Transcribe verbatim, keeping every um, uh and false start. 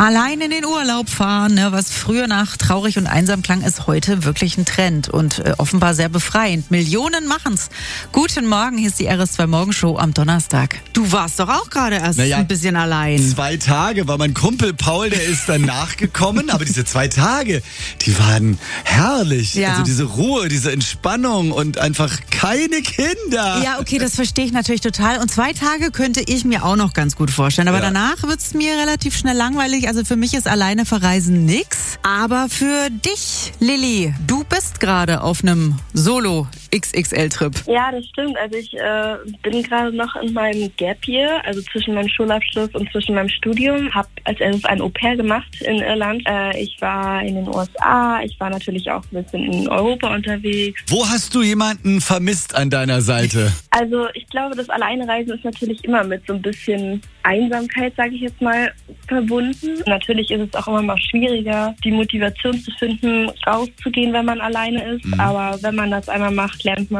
Allein in den Urlaub fahren, ne, was früher nach traurig und einsam klang, ist heute wirklich ein Trend und äh, offenbar sehr befreiend. Millionen machen's. Guten Morgen, hier ist die R S zwei Morgenshow am Donnerstag. Du warst doch auch gerade erst naja, ein bisschen allein. Zwei Tage war mein Kumpel Paul, der ist dann nachgekommen, aber diese zwei Tage, die waren herrlich. Ja. Also diese Ruhe, diese Entspannung und einfach keine Kinder. Ja, okay, das verstehe ich natürlich total. Und zwei Tage könnte ich mir auch noch ganz gut vorstellen. Aber Ja. danach wird's mir relativ schnell langweilig. Also für mich ist alleine verreisen nix. Aber für dich, Lilly, du bist gerade auf einem Solo-X X L-Trip. Ja, das stimmt. Also ich äh, bin gerade noch in meinem Gap Year, also zwischen meinem Schulabschluss und zwischen meinem Studium. Habe als erstes ein Au-pair gemacht in Irland. Äh, ich war in den U S A, ich war natürlich auch ein bisschen in Europa unterwegs. Wo hast du jemanden vermisst an deiner Seite? Also ich glaube, das Alleinereisen ist natürlich immer mit so ein bisschen Einsamkeit, sage ich jetzt mal, verbunden. Natürlich ist es auch immer mal schwieriger, die Motivation zu finden, rauszugehen, wenn man alleine ist. Mhm. Aber wenn man das einmal macht, lernt man